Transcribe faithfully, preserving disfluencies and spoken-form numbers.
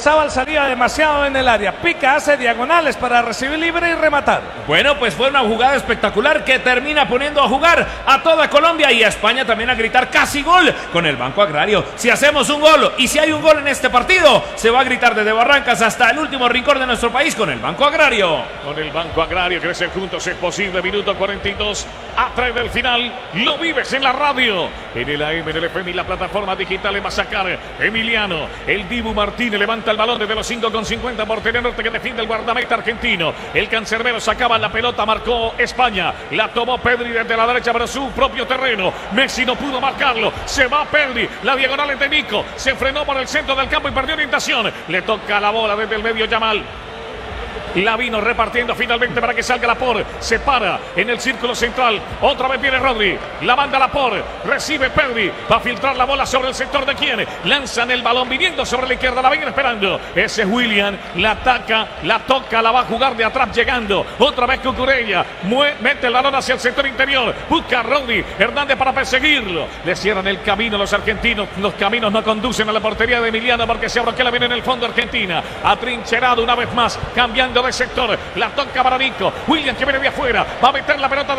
Oyarzabal salía demasiado en el área. Pica, hace diagonales para recibir libre y rematar. Bueno, pues fue una jugada espectacular que termina poniendo a jugar a toda Colombia y a España también a gritar casi gol con el Banco Agrario. Si hacemos un gol y si hay un gol en este partido, se va a gritar desde Barrancas hasta el último rincón de nuestro país con el Banco Agrario. Con el Banco Agrario, crecer juntos es posible. Minuto cuarenta y dos, a tres del final. Lo vives en la radio, en el A M, en el F M y la plataforma digital. Va a sacar Emiliano, el Dibu Martínez levanta el balón desde los cinco con cincuenta por Telenorte, que defiende el guardameta argentino. El cancerbero sacaba la pelota, marcó España, la tomó Pedri desde la derecha para su propio terreno. Messi no pudo marcarlo, se va Pedri, la diagonal es de Nico, se frenó por el centro del campo y perdió orientación. Le toca la bola desde el medio Yamal. La vino repartiendo finalmente para que salga Laporte. Se para en el círculo central. Otra vez viene Rodri. La manda Laporte. Recibe Pedri. Va a filtrar la bola sobre el sector de quién. Lanzan el balón viniendo sobre la izquierda. La ven esperando. Ese es William. La ataca. La toca. La va a jugar de atrás llegando. Otra vez Cucurella. Mete el balón hacia el sector interior. Busca a Rodri. Hernández para perseguirlo. Le cierran el camino los argentinos. Los caminos no conducen a la portería de Emiliano porque se abroquela bien en el fondo Argentina. Atrincherado una vez más. Cambiando de sector, la toca para Nico. William que viene de afuera, va a meter la pelota